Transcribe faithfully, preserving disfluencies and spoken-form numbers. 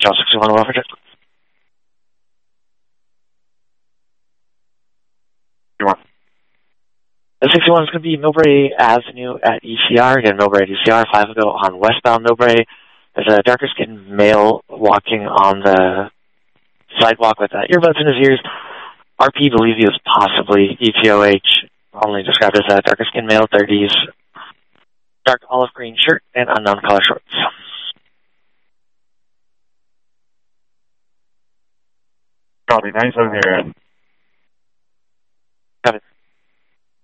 Charles sixty-one, Welfare Check. The sixty-one is going to be Millbrae Avenue at E C R. Again, Millbrae at E C R, five ago on westbound Millbrae. There's a darker skinned male walking on the sidewalk with uh, earbuds in his ears. R P believes he was possibly E T O H, only described as a darker skinned male, thirties, dark olive green shirt, and unknown color shorts. Copy, ninety-seven here. Copy.